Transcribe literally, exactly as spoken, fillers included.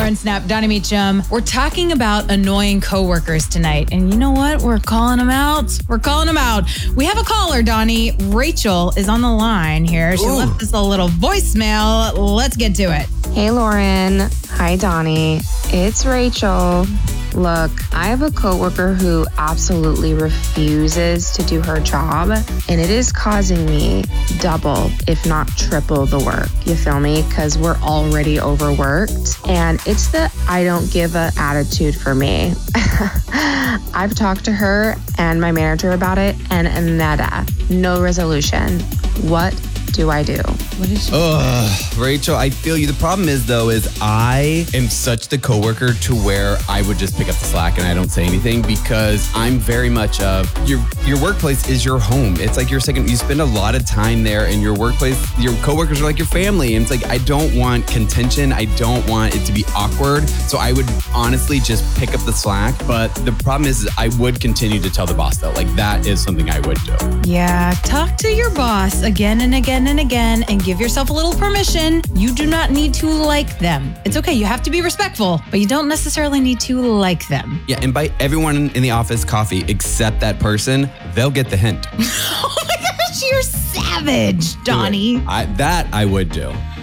Lauren Snap, Donnie Meacham. We're talking about annoying coworkers tonight. And you know what? We're calling them out. We're calling them out. We have a caller, Donnie. Rachel is on the line here. She Ooh. left us a little voicemail. Let's get to it. Hey, Lauren. Hi, Donnie. It's Rachel. Look, I have a coworker who absolutely refuses to do her job, and it is causing me double, if not triple the work. You feel me? Because we're already overworked, and it's the I don't give a attitude for me. I've talked to her and my manager about it, and nada, no resolution. What do I do? What is she? Ugh, Rachel, I feel you. The problem is, though, is I am such the coworker to where I would just pick up the slack and I don't say anything because I'm very much of your your workplace is your home. It's like your second. You spend a lot of time there, and your workplace, your coworkers are like your family. And it's like I don't want contention. I don't want it to be awkward. So I would honestly just pick up the slack. But the problem is, I would continue to tell the boss though. Like that is something I would do. Yeah, talk to your boss again and again and again and give yourself a little permission. You do not need to like them. It's okay. You have to be respectful, but you don't necessarily need to like them. Yeah, invite everyone in the office coffee except that person. They'll get the hint. Oh my gosh, you're savage, Donnie. I, that I would do.